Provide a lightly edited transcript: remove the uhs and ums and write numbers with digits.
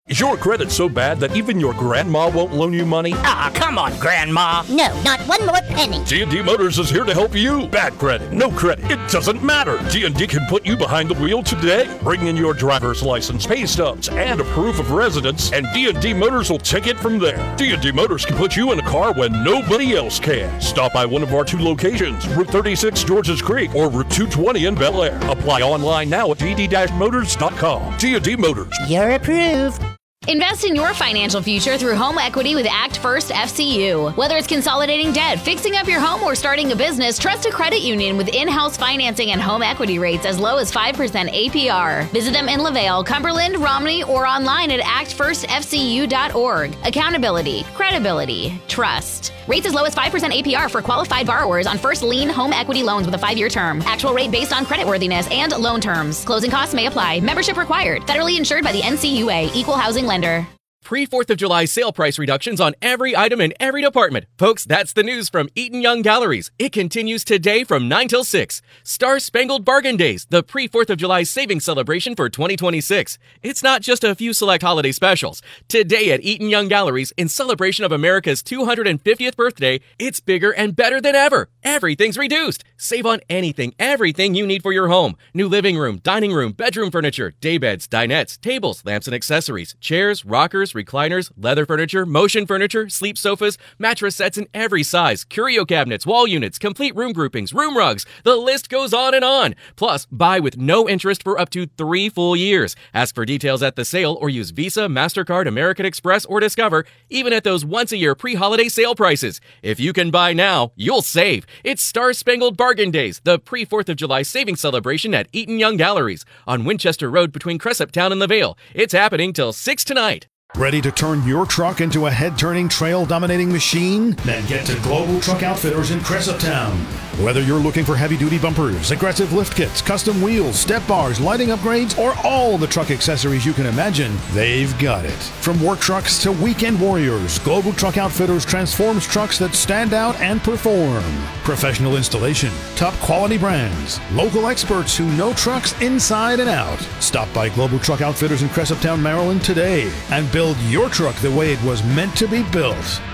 Is your credit so bad that even your grandma won't loan you money? Ah, come on, Grandma. No, not one more penny. D&D Motors is here to help you. Bad credit, no credit, it doesn't matter. D&D can put you behind the wheel today. Bring in your driver's license, pay stubs, and a proof of residence, and D&D Motors will take it from there. D&D Motors can put you in a car when nobody else can. Stop by one of our 2 locations, Route 36 Georges Creek or Route 220 in Bel Air. Apply online now at dd-motors.com. D&D Motors. You're approved. Invest in your financial future through home equity with Act First FCU. Whether it's consolidating debt, fixing up your home, or starting a business, trust a credit union with in-house financing and home equity rates as low as 5% APR. Visit them in LaVale, Cumberland, Romney, or online at actfirstfcu.org. Accountability, credibility, trust. Rates as low as 5% APR for qualified borrowers on first lien home equity loans with a 5-year term. Actual rate based on creditworthiness and loan terms. Closing costs may apply. Membership required. Federally insured by the NCUA. Equal housing lender. Pre-4th of July sale price reductions on every item in every department. Folks, that's the news from Eaton Young Galleries. It continues today from 9 till 6. Star Spangled Bargain Days, the pre-4th of July savings celebration for 2026. It's not just a few select holiday specials. Today at Eaton Young Galleries, in celebration of America's 250th birthday, it's bigger and better than ever. Everything's reduced. Save on anything, everything you need for your home. New living room, dining room, bedroom furniture, daybeds, dinettes, tables, lamps and accessories, chairs, rockers, recliners, leather furniture, motion furniture, sleep sofas, mattress sets in every size, curio cabinets, wall units, complete room groupings, room rugs. The list goes on and on. Plus, buy with no interest for up to 3 full years. Ask for details at the sale or use Visa, MasterCard, American Express, or Discover, even at those once-a-year pre-holiday sale prices. If you can buy now, you'll save. It's Star Spangled Bargain Days, the pre-4th of July savings celebration at Eaton Young Galleries on Winchester Road between Cresaptown and LaVale. It's happening till 6 tonight. Ready to turn your truck into a head-turning, trail-dominating machine? Then get to Global Truck Outfitters in Cresaptown. Whether you're looking for heavy-duty bumpers, aggressive lift kits, custom wheels, step bars, lighting upgrades, or all the truck accessories you can imagine, they've got it. From work trucks to weekend warriors, Global Truck Outfitters transforms trucks that stand out and perform. Professional installation, top quality brands, local experts who know trucks inside and out. Stop by Global Truck Outfitters in Cresaptown, Maryland today and build your truck the way it was meant to be built.